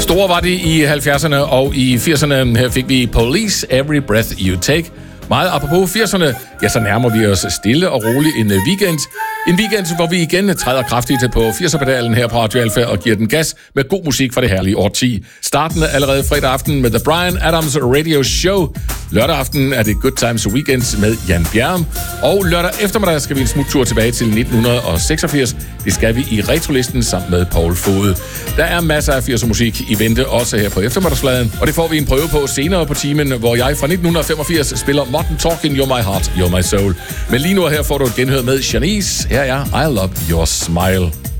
Store var det i 70'erne og i 80'erne. Her fik vi Police, Every Breath You Take. Meget apropos 80'erne, ja, så nærmer vi os stille og roligt en weekend. En weekend, hvor vi igen træder kraftigt på 80'er-pedalen her på Radio Alpha og giver den gas med god musik fra det herlige årti. Starten er allerede fredag aften med The Bryan Adams Radio Show. Lørdag aften er det Good Times Weekends med Jan Bjerm. Og lørdag eftermiddag skal vi en smuttur tilbage til 1986. Det skal vi i retrolisten sammen med Paul Fod. Der er masser af 80'er musik i vente også her på eftermiddagsfladen. Og det får vi en prøve på senere på timen, hvor jeg fra 1985 spiller Modern Talking, You're My Heart, You're My Soul. Men lige nu her får du et genhør med Shanice. Her er I Love Your Smile.